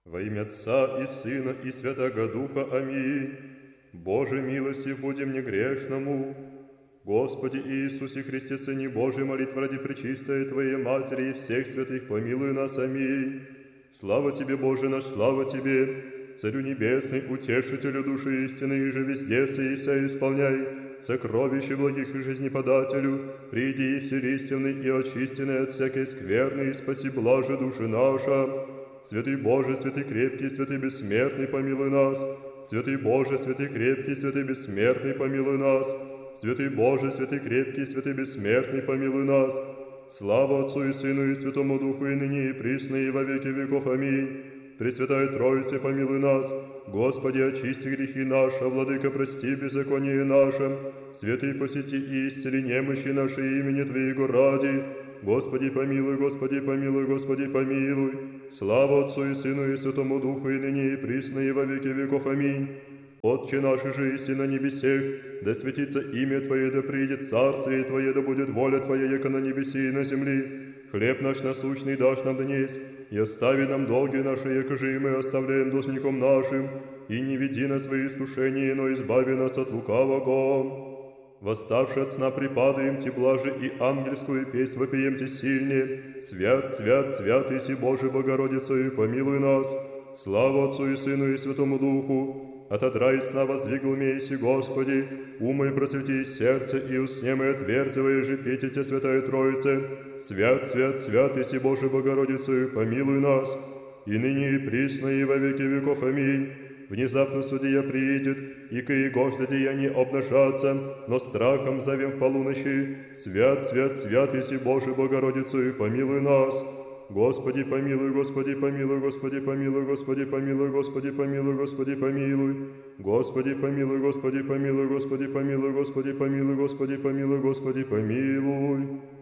Во имя Отца и Сына и Святого Духа. Аминь. Боже, милости будем негрешному. Господи Иисусе Христе, Сыне Божий, молитва ради пречистой Твоей Матери и всех святых, помилуй нас. Аминь. Слава Тебе, Боже наш, слава Тебе, Царю Небесный, Утешителю души истины, и же везде сей вся исполняй, сокровище благих и жизнеподателю, приди и вселистинный и очистенный от всякой скверны, и спаси блаже души наша. Святый Боже, святый крепкий, святый бессмертный, помилуй нас. Святый Боже, святый крепкий, святый бессмертный, помилуй нас. Святый Боже, святый крепкий, святый бессмертный, помилуй нас. Слава Отцу и Сыну и Святому Духу, и ныне, и присно, и во веки веков. Аминь. Пресвятая Троице, помилуй нас. Господи, очисти грехи наши, Владыка, прости беззаконие наше. Святый, посети и исцели немощи наши имени Твоего ради. Господи, помилуй, Господи, помилуй, Господи, помилуй. Слава Отцу и Сыну и Святому Духу, и ныне, и присно, и во веки веков. Аминь. Отче наш же иси на небесех, да светится имя Твое, да придет царствие Твое, да будет воля Твоя, яко на небеси и на земли. Хлеб наш насущный дашь нам днесь, и остави нам долги наши, яко же и мы оставляем должником нашим, и не веди нас во искушение, но избави нас от лукавого. Восставши от сна припадаем тепла же, и ангельскую песнь вопием те сильнее. Свят, свят, свят, иси Боже Богородицею, помилуй нас. Слава Отцу и Сыну и Святому Духу. Отодрай из сна воздвигл мейси, Господи, умой просвети сердце, и уснемы отверзывая же пейте Тебя, Святая Троице. Свят, свят, свят, иси Боже Богородицею, помилуй нас. И ныне, и присно, и во веки веков. Аминь. Внезапно судья приидет, и коего деяния обнажаться, но страхом зовем в полуночи. Свят, свят, свят, иси Боже Богородицею, помилуй нас. Господи, помилуй, Господи, помилуй, Господи, помилуй, Господи, помилуй, Господи, помилуй, Господи, помилуй. Господи, помилуй, Господи, помилуй, Господи, помилуй, Господи, помилуй, Господи, помилуй, Господи, помилуй.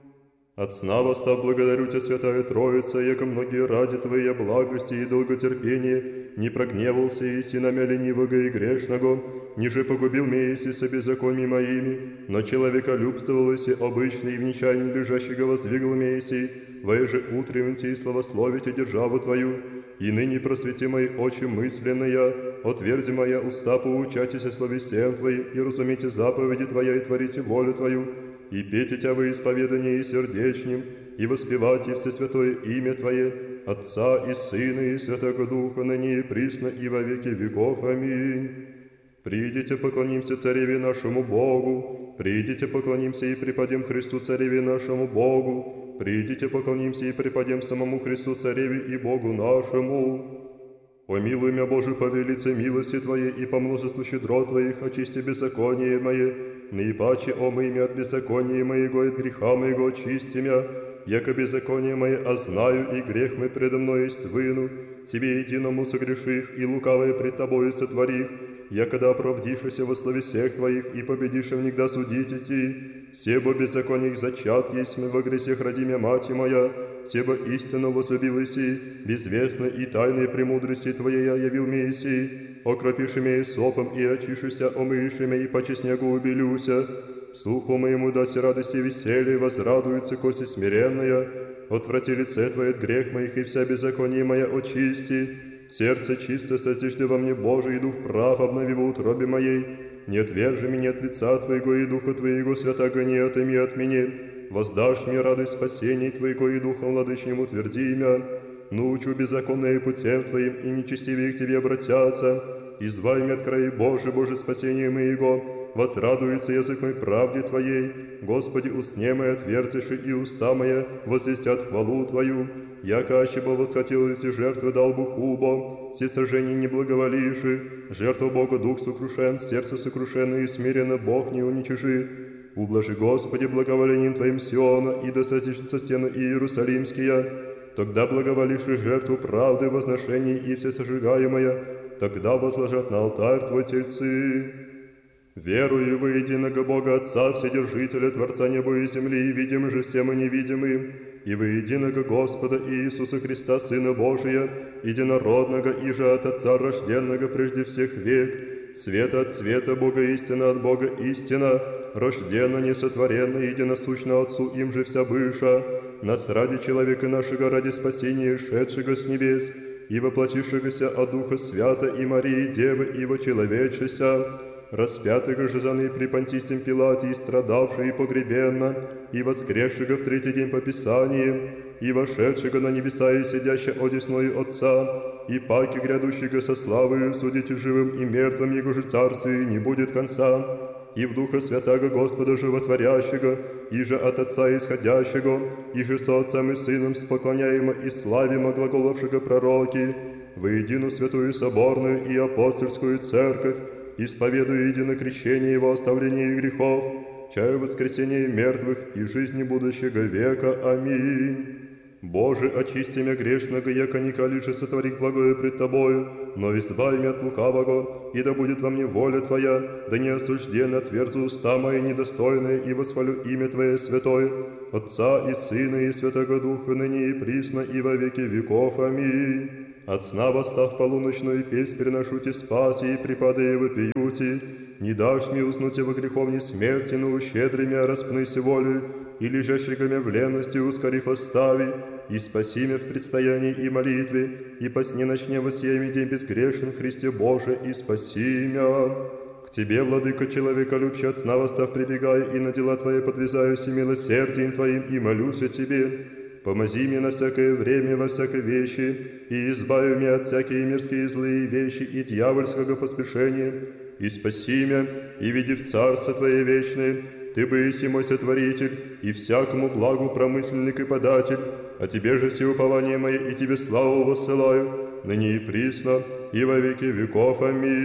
От сна восстав, благодарю Тебя, Святая Троица, яко многие ради Твоей благости и долготерпения не прогневался иси на мя ленивого и грешного, ниже погубил меня иси со беззакониями моими, но человеколюбствовал иси обычный и в нечаянии лежащего воздвигл меня иси, воеже утренните и славословите державу Твою, и ныне просвети мои очи мысленные, отверзи моя уста, поучайтесь словесиям Твоим, и разумейте заповеди Твоя, и творите волю Твою, и пейте Тебя во исповедании и сердечнем, и воспевайте всесвятое имя Твое, Отца и Сына и Святого Духа, ныне и присно, и во веки веков. Аминь. Придите, поклонимся Цареве нашему Богу, придите, поклонимся и преподем Христу Цареве нашему Богу, придите, поклонимся и преподем самому Христу Цареве и Богу нашему. Помилуй меня, Боже, по велице милости Твоей и по множеству щедрот Твоих, очисти беззаконие мое, наипаче омый меня от беззакония моего и от греха моего очисти меня, яко беззаконие мое ознаю, и грех мой предо мной есть выну, Тебе единому согреших, и лукавое пред Тобою сотворих, якода оправдишься во славе всех Твоих, и победишь внегда судить идти. Себо беззаконий зачат есть мы во гресех ради мя мать моя, себо истинно возлюбил иси, безвестно и тайной премудрости Твоей я явил мне иси, окропиши меня сопом и очишуся, омыши меня и по честнягу убелюся. Слуху моему даси радости и веселье, возрадуется коси смиренная, отврати лице Твое от грех моих, и вся беззаконие моя очисти. Сердце чисто созижди во мне, Боже, и дух прав обнови в утробе моей. Не отвержи меня от лица Твоего, и духа Твоего святаго не отыми от меня. Воздашь мне радость спасения Твоего, и духом владычним утверди меня. Научу беззаконные путем Твоим, и нечестивые к Тебе обратятся. Избави меня от краи Божий, Боже, спасение моего. Возрадуется язык мой правде Твоей. Господи, устне мои отверзиши, и уста моя возвестят хвалу Твою. Яко аще бы восхотелось, и жертвы дал бы хубо, все сражения не благоволиши, жертва Бога дух сокрушен, сердце сокрушено и смиренно Бог не уничижи. Ублажи, Господи, благоволением Твоим Сиона, и да сосишься стены Иерусалимские. Тогда благоволишь и жертву правды, возношений и все сожигаемое, тогда возложат на алтарь Твой тельцы. Верую во единого Бога Отца, Вседержителя, Творца неба и земли, и видимы же всем и невидимым, и во единого Господа Иисуса Христа, Сына Божия, единородного, и же от Отца рожденного прежде всех век, света от света, Бога истина от Бога истина, рожденно, несотворенно, единосущно Отцу, им же вся быша, нас ради человека нашего, ради спасения, шедшего с небес, и воплотившегося от Духа Свята и Марии Девы, и вочеловечеся, распятого же за ны при Понтистем Пилате, и страдавший и погребенно, и воскресшего в третий день по Писаниям, и вошедшего на небеса и сидящего одесною Отца, и паки грядущего со славою судите живым и мертвым, его же царствию не будет конца, и в Духа Святаго Господа Животворящего, и же от Отца исходящего, и же со Отцем и Сыном споклоняемо и славимо глаголовшего пророки, воедину святую соборную и апостольскую церковь, исповедуя едино крещение Его оставления грехов, чаю воскресения мертвых и жизни будущего века. Аминь. Боже, очисти мя грешного, яко николи же сотворить благое пред Тобою, но избави мя от лукавого, и да будет во мне воля Твоя, да не осужденно отверзу уста мои недостойные, и восхвалю имя Твое святое, Отца и Сына и Святого Духа, ныне и присно, и во веки веков. Аминь. От сна восстав полуночную песнь переношу Ти спаси, и припадая вопиюти, не дашь мне уснуть во греховне смерти, но ущедри мя распныси волю, и лежащего мя в ленности ускорив остави, и спаси мя в предстоянии и молитве, и по сне ночне воссиями день безгрешен, Христе Боже, и спаси мя. К Тебе, Владыка, человека любче, от сна восстав прибегаю, и на дела Твои подвязаюсь, и милосердием Твоим, и молюсь о Тебе. Помози мне на всякое время, во всякой вещи, и избави меня от всякие мирские злые вещи и дьявольского поспешения, и спаси меня, и види в Царство Твое вечное. Ты быси мой сотворитель, и всякому благу промысленник и податель, а Тебе же все упование мое, и Тебе славу воссылаю, ныне и присно, и во веки веков.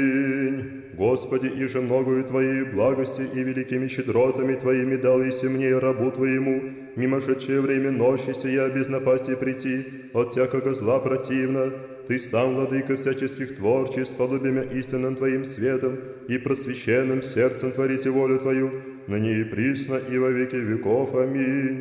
Аминь. Господи, и же многою Твоей благости и великими щедротами Твоими дал иси мне, рабу Твоему, мимошедшее время ночи сия без напасти прийти, от всякого зла противно. Ты сам, Владыка всяческих творчий, с подобием истинным Твоим светом и просвященным сердцем творите волю Твою, ныне и присно, и во веки веков. Аминь.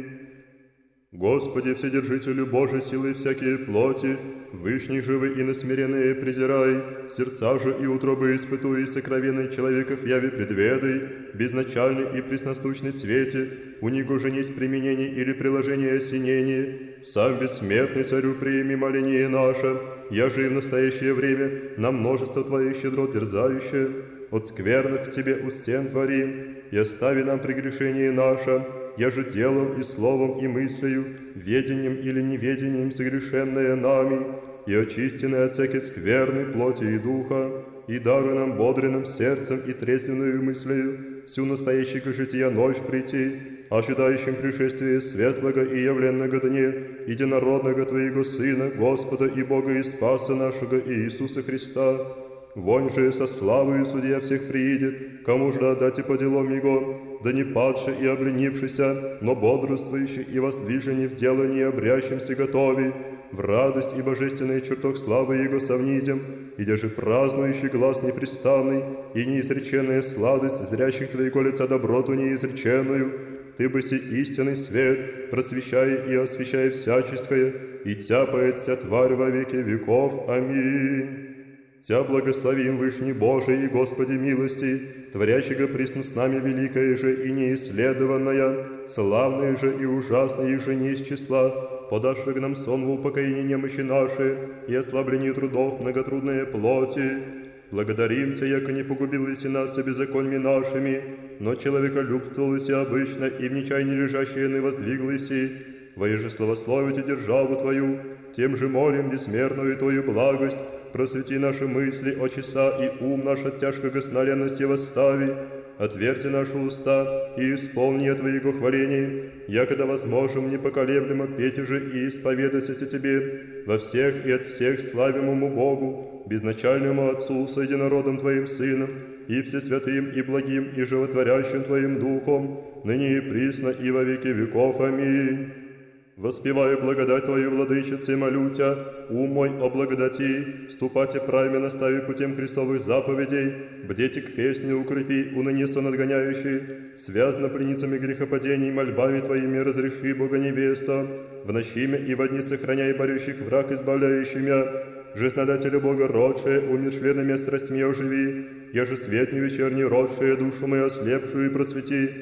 Господи, Вседержителю Божий, силы всякие плоти, вышних живы и насмиренные презирай, сердца же и утробы испытуй, и сокровенный человеков яви предведай, безначальный и пресностучный свете, у него же несть применение или приложение осенения, сам бессмертный царю приими моление наше, я же и в настоящее время на множество Твоих щедрот дерзающее, от скверных к Тебе у стен творим, и остави нам прегрешение наше, я же делом и словом и мыслью, ведением или неведением согрешенное нами, и очистенное от всякой скверной плоти и духа, и даруй нам бодренным сердцем и трезвенную мыслью всю настоящего жития ночь прийти, ожидающим пришествия светлого и явленного дне, единородного Твоего Сына, Господа и Бога и Спаса нашего Иисуса Христа. Вонь же со славою судья всех приидет, кому же отдать и по делам Его, да не падший и обленившийся, но бодрствующий и воздвиженный в делании обрящимся готови, в радость и божественный чертог славы Его совнидем, и даже празднующий глаз непрестанный, и неизреченная сладость зрящих Твоего лица доброту неизреченную, Ты бы си истинный свет, просвещай и освещай всяческое, и тяпает вся тварь во веки веков. Аминь. Тя благословим Вышний Божий и Господи милости, творящего присно с нами великое же и неисследованное, славное же и ужасное же не из числа, подавших нам сон в упокоение немощи наши и ослабление трудов многотрудные плоти. Благодарим Тя, яко не погубилось нас беззаконьми нашими, но человеколюбствовалось обычно и в нечаянии лежащие не воздвиглось, воеже славословите державу Твою, тем же молим бессмертную Твою благость, просвети наши мысли, очеса и ум наш от тяжкого сна ленности восстави, отверти наши уста и исполни Твоего хваления, якогда возможем непоколеблемо петь же и исповедать о Тебе во всех и от всех славимому Богу, безначальному Отцу с единородным Твоим Сыном, и всесвятым и благим и животворящим Твоим Духом, ныне и присно и во веки веков. Аминь. Воспеваю благодать Твою, Владычице, молю Тя, ум мой о благодати, ступайте правильно настави путем Христовых заповедей, бдете к песне укрепи, унынесу надгоняющий, связно пленницами грехопадений, мольбами Твоими разреши, Бога невеста, в ночи мя и во дни сохраняй борющих враг, избавляющий мя, жизнодателя Бога родшее, умершленными страстьми оживи, я же свет не вечерний родшее, душу мою ослепшую и просвети,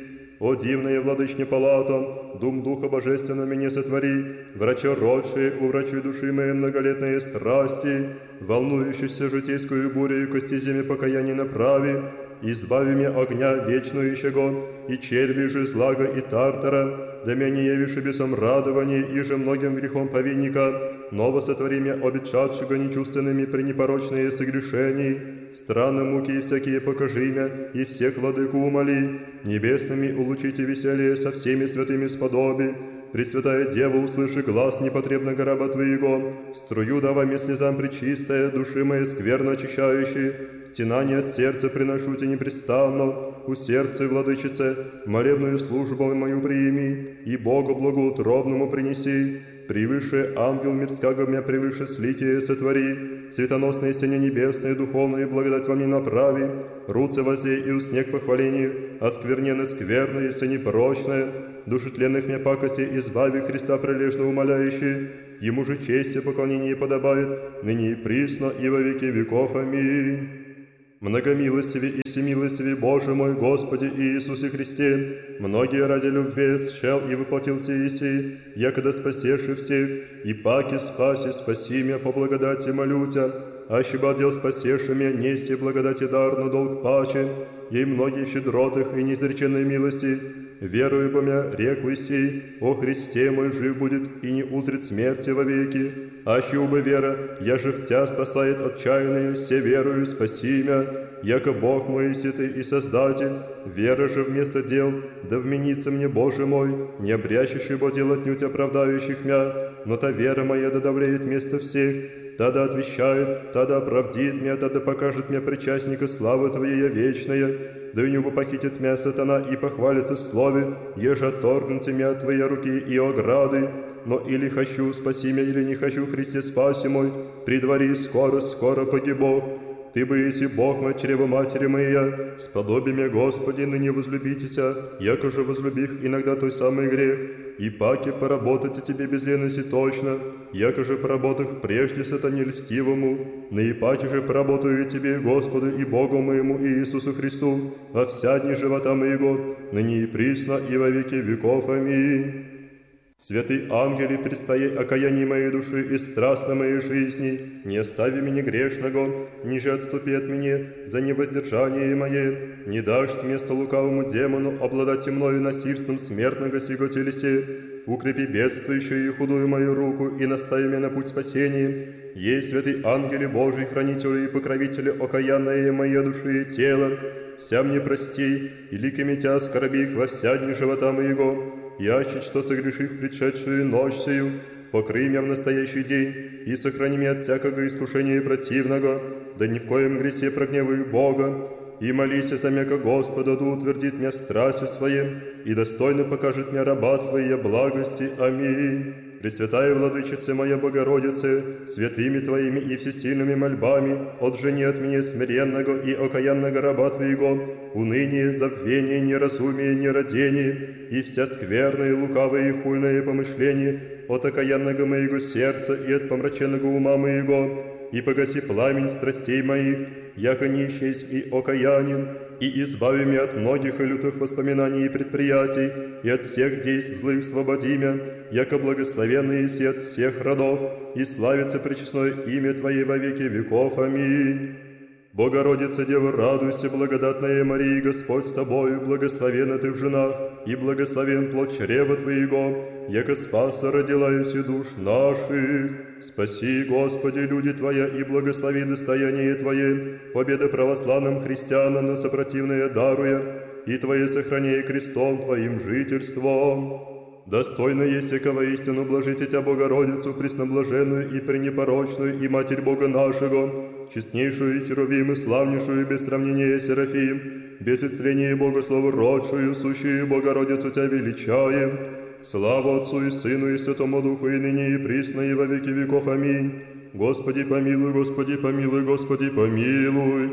О дивная владычня палата, дум Духа Божественного меня сотвори, врача родшие, уврачуй души моей многолетные страсти, волнующейся житейскую бурю кости земи покаяния направи, избави меня огня вечнующего, и черви же злага и тартара, да меня не явишь бесом радования, и же многим грехом повинника, ново сотвори меня обетшавшего нечувственными пренепорочные согрешений, странно муки и всякие покажи меня, и всех владыку умоли, небесными улучите веселье со всеми святыми сподоби, Пресвятая Дева, услыши глаз непотребного раба Твоего, струю давай мне слезам пречистая, души моей скверно очищающей, стенание от сердца приношу Тебе непрестанно, усердствуй, Владычице, молебную службу мою приими, и Богу благоутробному принеси, превыше ангел мирского меня превыше слитие сотвори, светоносное сеня небесное, духовное благодать во мне направи, руце возе и уснег похвалению, оскверненно скверное и все непорочное, души тленных меня пакоси избави Христа прилежно умоляющий, Ему же честь и поклонение подобает, ныне и присно, и во веки веков. Аминь. Многомилостивый и всемилостивый Боже мой, Господи Иисусе Христе, многие ради любви счел и воплотил Иси, якогда спасеши всех, и паки спаси, спаси меня по благодати молю Тя, аще бы отдел спасеши меня, нести благодати дар, но долг паче, ей многие в щедротах и неизреченной милости, верую по меня, реклый сей, о Христе мой жив будет и не узрит смерти вовеки, аще убы вера, я же в Тя спасает отчаянные, все верую, спаси меня, яко Бог мой святый и Создатель, вера же вместо дел, да вменится мне, Боже мой, не обрящущий бо дел отнюдь оправдающих мя, но та вера моя да давлеет вместо всех, тогда отвещает, тогда оправдит меня, тогда покажет мне причастника славы Твоей вечная, да и не похитит меня сатана и похвалится в слове, еже отторгнуте меня от Твоей руки и ограды, но или хочу, спаси меня, или не хочу, Христе, спаси мой, предвари, скоро погибу. Ты бы, если Бог мой, чрево матери моя, сподоби меня, Господи, ныне возлюбитеся, яко же возлюбих иногда той самый грех, и паки поработайте Тебе без лености точно, яко же поработах прежде сатане льстивому, наипаче же поработаю Тебе, Господу и Богу моему Иисусу Христу, во вся дни живота моего, ныне и присно, и во веки веков. Аминь. Святый ангели, предстоя окаяние моей души и страстно моей жизни, не остави меня грешного, ниже отступи от меня за невоздержание мое, не дашь место лукавому демону обладать мною насильством смертного сего телесе, укрепи бедствующую и худую мою руку и настави меня на путь спасения. Ей, святый ангели Божий, хранителю и покровителю окаянное моей души и тела, вся мне прости, и ликами Тя оскорби их во вся дни живота моего, яще что согрешив предшедшую ночь сию, покрый меня в настоящий день и сохрани меня от всякого искушения противного, да ни в коем гресе прогневаю Бога, и молись за мяко Господа, да утвердит меня в страсти своем, и достойно покажет мне раба своей благости. Аминь. Пресвятая Владычица моя Богородице, святыми Твоими и всесильными мольбами, отжени от меня смиренного и окаянного раба Твоего, уныние, забвение, неразумие, нерадение, и вся скверное, лукавое и хульное помышление от окаянного моего сердца и от помраченного ума моего, и погаси пламень страстей моих, яко нищесть и окаянен, и избави меня от многих и лютых воспоминаний и предприятий, и от всех действий злых свободи меня, яко благословенный и от всех родов, и славится пречестное имя Твое во веки веков. Аминь. Богородица, Дева, радуйся, благодатная Мария, Господь с Тобою, благословенна Ты в женах, и благословен плод чрева Твоего, яко спаса родила и душ наших. Спаси, Господи, люди Твоя, и благослови достояние Твое, победа православным христианам на сопротивное даруя, и Твое сохраняй крестом Твоим жительством. Достойно есть всякого истину блажите Тя, Богородицу, пресноблаженную и пренепорочную, и Матерь Бога нашего, честнейшую и херувим, и славнейшую без сравнения Серафим, без истрения Богослову родшую, сущую Богородицу Тя величаем. Слава Отцу и Сыну и Святому Духу, и ныне и присно, и во веки веков. Аминь. Господи помилуй, Господи помилуй, Господи помилуй.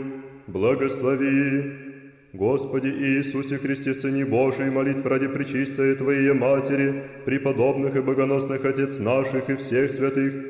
Благослови. Господи Иисусе Христе, Сыне Божий, молитв ради пречистой Твоей Матери, преподобных и богоносных Отец наших и всех святых,